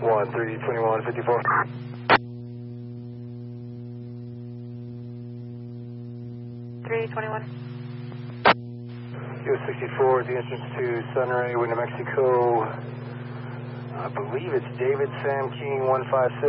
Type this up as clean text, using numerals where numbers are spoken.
132154. US 64 is the entrance to Sunray, New Mexico. I believe it's David Sam King 156.